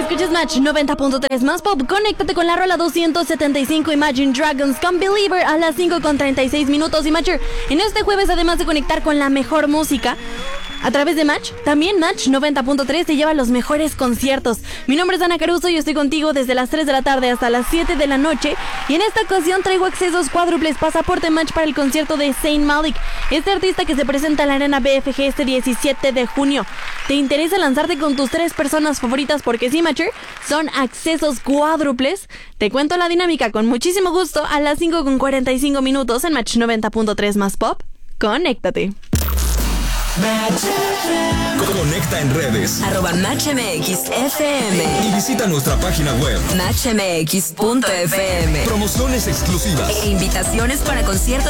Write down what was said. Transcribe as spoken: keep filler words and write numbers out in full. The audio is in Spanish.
Escuchas Match noventa punto tres más pop. Conéctate con la rola doscientos setenta y cinco Imagine Dragons con Believer a las cinco con treinta y seis minutos. Y Matcher, en este jueves, además de conectar con la mejor música a través de Match, también Match noventa punto tres te lleva a los mejores conciertos. Mi nombre es Ana Caruso y yo estoy contigo desde las tres de la tarde hasta las siete de la noche. Y en esta ocasión traigo accesos cuádruples, pasaporte Match para el concierto de Zayn Malik, este artista que se presenta en la Arena B F G este diecisiete de junio. ¿Te interesa lanzarte con tus tres personas favoritas? Porque sí, Matcher, son accesos cuádruples. Te cuento la dinámica con muchísimo gusto a las cinco con cuarenta y cinco minutos en Match noventa punto tres más pop. Conéctate. Conecta en redes arroba Match M X F M y visita nuestra página web match m x punto f m. Promociones exclusivas E invitaciones para conciertos